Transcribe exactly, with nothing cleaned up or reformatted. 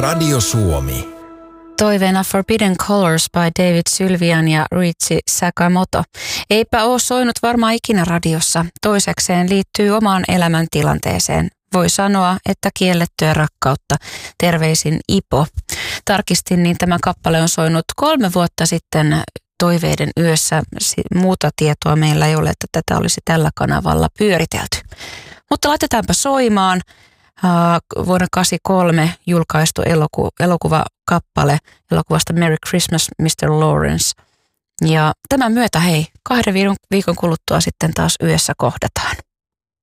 Radio Suomi. Toiveena Forbidden Colors by David Sylvian ja Ryuichi Sakamoto. Eipä ole soinut varmaan ikinä radiossa. Toisekseen liittyy omaan elämäntilanteeseen. Voi sanoa, että kiellettyä rakkautta. Terveisin Ipo. Tarkistin, niin tämä kappale on soinut kolme vuotta sitten Toiveiden yössä. Muuta tietoa meillä ei ole, että tätä olisi tällä kanavalla pyöritelty. Mutta laitetaanpa soimaan. Uh, vuonna kahdeksankymmentäkolme julkaistu eloku- elokuvakappale elokuvasta Merry Christmas, mister Lawrence. Ja tämän myötä, hei, kahden viikon kuluttua sitten taas yössä kohdataan.